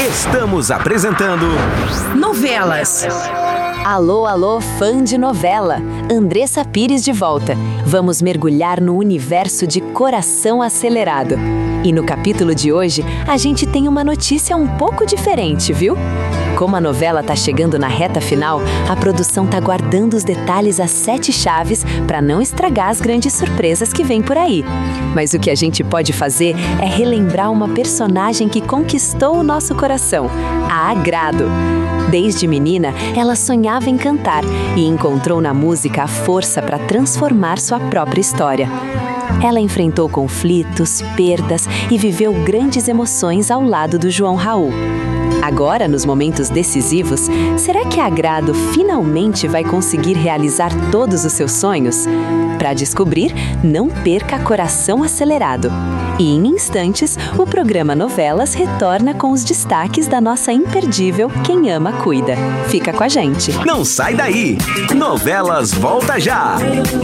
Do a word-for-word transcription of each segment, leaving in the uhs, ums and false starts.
Estamos apresentando Novelas. Alô, alô, fã de novela! Andressa Pires de volta. Vamos mergulhar no universo de Coração Acelerado. E no capítulo de hoje, a gente tem uma notícia um pouco diferente, viu? Como a novela tá chegando na reta final, a produção tá guardando os detalhes às sete chaves para não estragar as grandes surpresas que vêm por aí. Mas o que a gente pode fazer é relembrar uma personagem que conquistou o nosso coração, a Agrado. Desde menina, ela sonhava em cantar e encontrou na música a força para transformar sua própria história. Ela enfrentou conflitos, perdas e viveu grandes emoções ao lado do João Raul. Agora, nos momentos decisivos, será que a Agrado finalmente vai conseguir realizar todos os seus sonhos? Para descobrir, não perca Coração Acelerado. E em instantes, o programa Novelas retorna com os destaques da nossa imperdível Quem Ama Cuida. Fica com a gente. Não sai daí! Novelas volta já!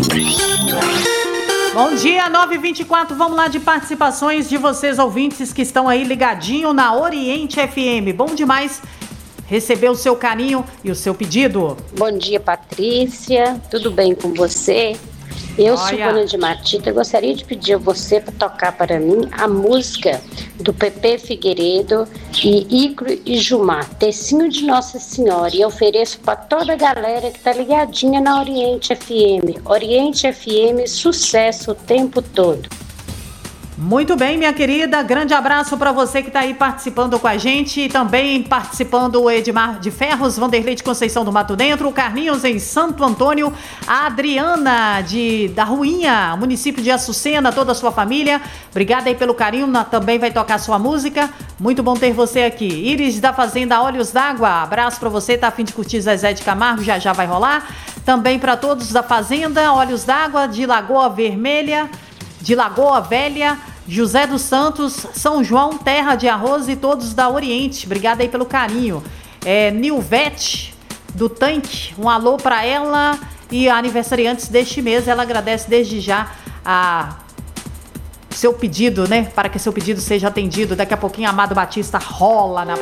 Bom dia, nove e vinte e quatro, vamos lá de participações de vocês ouvintes que estão aí ligadinho na Oriente F M. Bom demais receber o seu carinho e o seu pedido. Bom dia, Patrícia, tudo bem com você? Eu, Olha. Silvana de Matita, gostaria de pedir a você para tocar para mim a música do Pepe Figueiredo e Icro e Jumar, Tecinho de Nossa Senhora, e ofereço para toda a galera que está ligadinha na Oriente F M. Oriente F M, sucesso o tempo todo. Muito bem, minha querida, grande abraço para você que está aí participando com a gente, e também participando o Edmar de Ferros, Vanderlei de Conceição do Mato Dentro, o Carlinhos em Santo Antônio, a Adriana de, da Ruinha, município de Açucena, toda a sua família, obrigada aí pelo carinho, na, também vai tocar sua música, muito bom ter você aqui. Iris da Fazenda Olhos d'Água, abraço para você, tá a fim de curtir Zezé de Camargo, já já vai rolar, também para todos da Fazenda Olhos d'Água, de Lagoa Vermelha, de Lagoa Velha, José dos Santos, São João, Terra de Arroz e todos da Oriente. Obrigada aí pelo carinho. É, Nilvete, do Tanque, um alô para ela e aniversariantes deste mês. Ela agradece desde já a seu pedido, né? Para que seu pedido seja atendido. Daqui a pouquinho, Amado Batista rola na